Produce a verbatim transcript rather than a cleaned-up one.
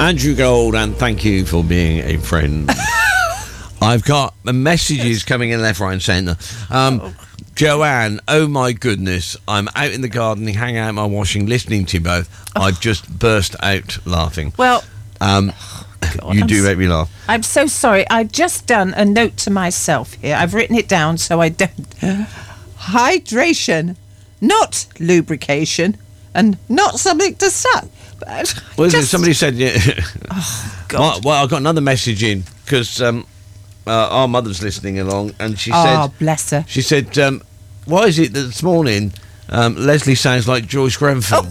Andrew Gold, and thank you for being a friend. I've got messages coming in left, right and centre. Um, oh. Joanne, oh my goodness, I'm out in the garden, hanging out my washing, listening to you both. Oh. I've just burst out laughing. Well, um, God, you I'm do make me laugh. I'm so sorry. I've just done a note to myself here. I've written it down so I don't... Hydration, not lubrication, and not something to suck. Well, just... somebody said... Yeah. Oh, God. Well, well, I got another message in, because... Um, Uh, our mother's listening along, and she oh, said, "Oh, bless her." She said, um, "Why is it that this morning um, Leslie sounds like Joyce Grenfell?"